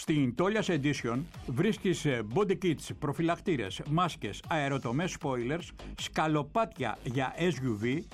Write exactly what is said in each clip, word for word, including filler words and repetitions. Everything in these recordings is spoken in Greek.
Στην Tolias Edition βρίσκεις body kits, προφυλακτήρες, μάσκες, αεροτομές spoilers, σκαλοπάτια για ες γιου βι,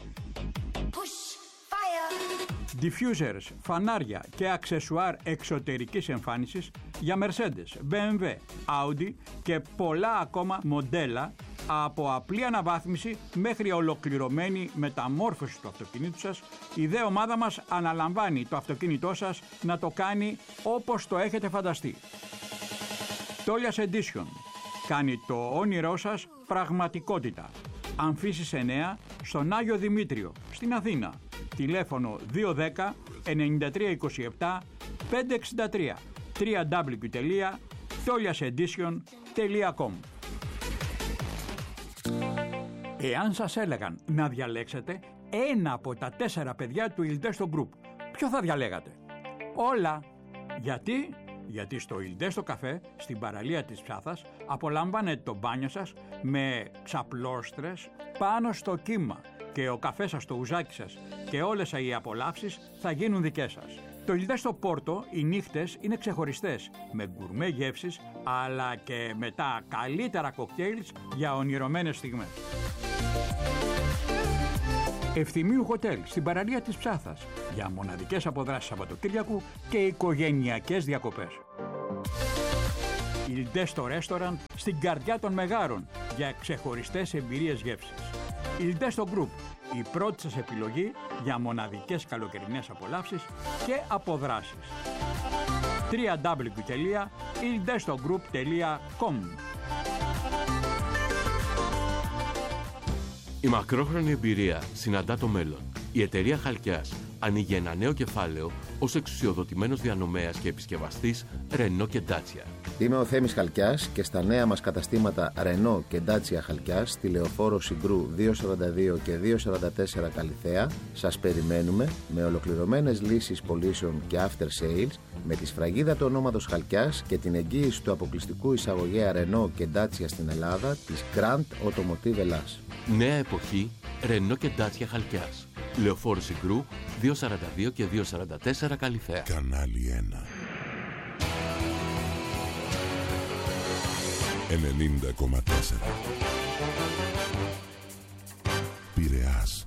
diffusers, φανάρια και αξεσουάρ εξωτερικής εμφάνισης για Mercedes, μπι εμ ντάμπλιου, Audi και πολλά ακόμα μοντέλα, από απλή αναβάθμιση μέχρι ολοκληρωμένη μεταμόρφωση του αυτοκινήτου σας. Η δε ομάδα μας αναλαμβάνει το αυτοκίνητό σας να το κάνει όπως το έχετε φανταστεί. Tolias Edition κάνει το όνειρό σας πραγματικότητα. Αμφίσης εννέα στον Άγιο Δημήτριο, στην Αθήνα. Τηλέφωνο δύο ένα μηδέν εννιά τρία είκοσι επτά πεντακόσια εξήντα τρία, double-u double-u double-u τελεία tolias edition τελεία com. Εάν σας έλεγαν να διαλέξετε ένα από τα τέσσερα παιδιά του Ildesto Group, ποιο θα διαλέγατε? Όλα. Γιατί? Γιατί στο Ildesto Café, στην παραλία της Ψάθας, απολαμβάνετε το μπάνιο σας με ξαπλώστρες πάνω στο κύμα και ο καφές σας, το ουζάκι σας και όλες οι απολαύσεις θα γίνουν δικές σας. Το Ildesto Porto, οι νύχτες είναι ξεχωριστές, με γκουρμέ γεύσεις, αλλά και με τα καλύτερα κοκτέιλς για ονειρωμένες στιγμές. Ευθυμίου Hotel, στην παραλία της Ψάθας, για μοναδικές αποδράσεις Σαββατοκύριακου και οικογενειακές διακοπές. Ildesto Restaurant, στην καρδιά των Μεγάρων, για ξεχωριστές εμπειρίες γεύσης. Ildesto Group, η πρώτη σας επιλογή για μοναδικές καλοκαιρινές απολαύσεις και αποδράσεις. double-u double-u double-u τελεία ildesto group τελεία com. Η μακρόχρονη εμπειρία συναντά το μέλλον. Η εταιρεία Χαλκιάς ανοίγει ένα νέο κεφάλαιο ως εξουσιοδοτημένος διανομέας και επισκευαστής Renault και Dacia. Είμαι ο Θέμης Χαλκιάς και στα νέα μας καταστήματα Renault και Dacia Χαλκιάς στη Λεωφόρο Συγκρού διακόσια σαράντα δύο και διακόσια σαράντα τέσσερα Καλιθέα σας περιμένουμε με ολοκληρωμένες λύσεις πωλήσεων και after sales, με τη σφραγίδα του ονόματος Χαλκιάς και την εγγύηση του αποκλειστικού εισαγωγέα Renault και Dacia στην Ελλάδα της Grand Automotive Ελλάς. Νέα εποχή Renault και Dacia Χαλκιάς. Λεωφόρο Συγκρού διακόσια σαράντα δύο και διακόσια σαράντα τέσσερα Καλιθέα. Κανάλι ένα ενενήντα κόμμα τέσσερα Πειραιάς.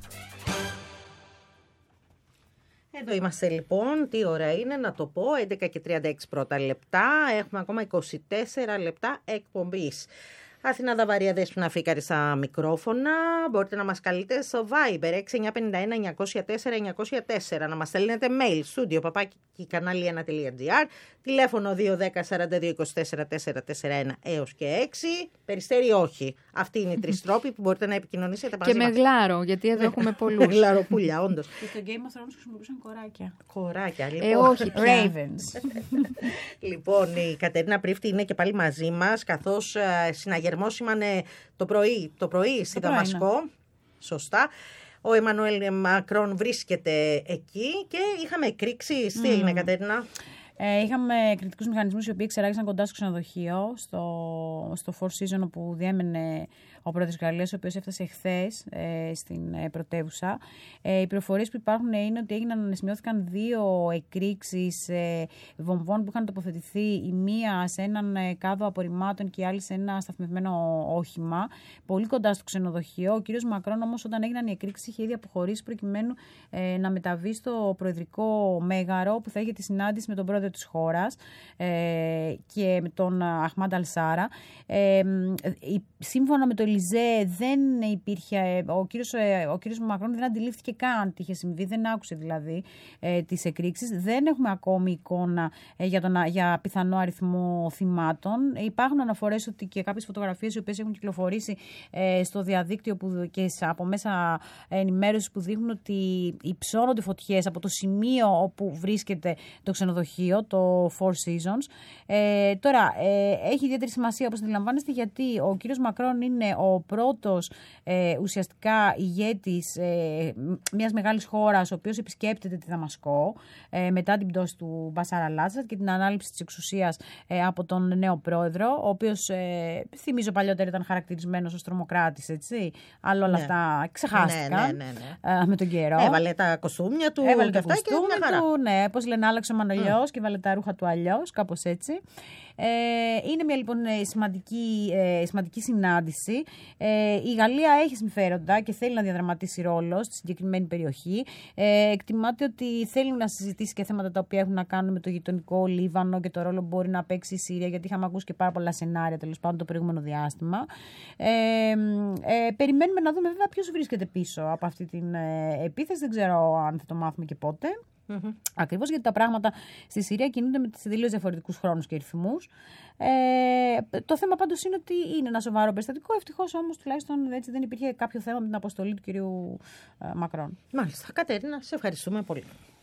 Εδώ είμαστε λοιπόν, τι ώρα είναι να το πω, έντεκα και τριάντα έξι πρώτα λεπτά, έχουμε ακόμα είκοσι τέσσερα λεπτά εκπομπής. Αθηνά Δαβαρία Δέσποινα Φίκαρη στα μικρόφωνα. Μπορείτε να μας καλείτε στο Viber έξι εννιά πέντε ένα εννιά μηδέν τέσσερα εννιά μηδέν τέσσερα, να μας στέλνετε mail studio παπάκι κανάλι ένα τελεία τζι άρ, τηλέφωνο δύο ένα μηδέν σαράντα δύο είκοσι τέσσερα τετρακόσια σαράντα ένα έως και έξι. Περιστέρι όχι. Αυτοί είναι οι τρεις τρόποι που μπορείτε να επικοινωνήσετε μαζί και μας. με γλάρο, γιατί εδώ έχουμε πολλούς. Γλαροπούλια, όντως. Και στο Game of Thrones χρησιμοποιούσαν κοράκια. Κοράκια, λοιπόν. Ε, όχι πια. Ravens. Λοιπόν, η Κατερίνα Πρίφτη είναι και πάλι μαζί μας, καθώς ε, συναγερμός σήμανε το πρωί, το πρωί στη Δαμασκό. Σωστά. Ο Εμμανουέλ Μακρόν βρίσκεται εκεί και είχαμε εκρήξεις. Mm. Τι έγινε, Κατερίνα? Ε, είχαμε κριτικούς μηχανισμούς οι οποίοι ξεράγησαν κοντά στο ξενοδοχείο, στο, στο Four Seasons όπου διέμενε ο πρόεδρος της Γαλλίας, ο οποίος έφτασε χθες ε, στην ε, πρωτεύουσα. Ε, οι πληροφορίες που υπάρχουν είναι ότι έγιναν, σημειώθηκαν δύο εκρήξεις ε, βομβών που είχαν τοποθετηθεί, η μία σε έναν ε, κάδο απορριμμάτων και η άλλη σε ένα σταθμευμένο όχημα, πολύ κοντά στο ξενοδοχείο. Ο κύριος Μακρόν όμως, όταν έγιναν οι εκρήξεις, είχε ήδη αποχωρήσει προκειμένου ε, να μεταβεί στο προεδρικό μέγαρο που θα είχε τη συνάντηση με τον πρόεδρο της χώρας ε, και με τον Αχμάντ Αλσάρα. Ε, σύμφωνα με το Ελιζέ δεν υπήρχε, ο κύριος, ο κύριος Μακρόν δεν αντιλήφθηκε καν τι είχε συμβεί, δεν άκουσε δηλαδή ε, τις εκρήξεις. Δεν έχουμε ακόμη εικόνα ε, για, τον, για πιθανό αριθμό θυμάτων. Υπάρχουν αναφορές ότι και κάποιες φωτογραφίες οι οποίες έχουν κυκλοφορήσει ε, στο διαδίκτυο που, και από μέσα ενημέρωσης που δείχνουν ότι υψώνονται φωτιές από το σημείο όπου βρίσκεται το ξενοδοχείο, το Four Seasons. Ε, τώρα, ε, έχει ιδιαίτερη σημασία, όπως αντιλαμβάνεστε, γιατί ο κύριος Μακρόν είναι ο ο πρώτος ε, ουσιαστικά ηγέτης ε, μιας μεγάλης χώρας, ο οποίος επισκέπτεται τη Δαμασκό ε, μετά την πτώση του Μπασάρ αλ-Άσαντ και την ανάληψη της εξουσίας ε, από τον νέο πρόεδρο, ο οποίος ε, θυμίζω παλιότερα ήταν χαρακτηρισμένος ως τρομοκράτης, έτσι, αλλά όλα ναι. αυτά ξεχάστηκαν ναι, ναι, ναι, ναι. Ε, με τον καιρό. Έβαλε τα κοστούμια του, έβαλε και τα αυτά κοστούμια και μια χαρά. του, ναι, πώς λένε, άλλαξε ο αλλιώς mm. και βάλε τα ρούχα του αλλιώς, κάπως έτσι. Ε, είναι μια λοιπόν σημαντική, ε, σημαντική συνάντηση. Ε, η Γαλλία έχει συμφέροντα και θέλει να διαδραματίσει ρόλο στη συγκεκριμένη περιοχή. Ε, εκτιμάται ότι θέλει να συζητήσει και θέματα τα οποία έχουν να κάνουν με το γειτονικό Λίβανο και το ρόλο που μπορεί να παίξει η Συρία, γιατί είχαμε ακούσει και πάρα πολλά σενάρια τέλος πάντων το προηγούμενο διάστημα. Ε, ε, περιμένουμε να δούμε βέβαια ποιος βρίσκεται πίσω από αυτή την ε, επίθεση. Δεν ξέρω αν θα το μάθουμε και πότε. Mm-hmm. Ακριβώς γιατί τα πράγματα στη Συρία κινούνται με τις τελείως διαφορετικούς χρόνους και ρυθμούς. Ε, το θέμα πάντως είναι ότι είναι ένα σοβαρό περιστατικό. Ευτυχώς όμως τουλάχιστον έτσι δεν υπήρχε κάποιο θέμα με την αποστολή του κυρίου ε, Μακρόν. Μάλιστα. Κατέρινα, σε ευχαριστούμε πολύ.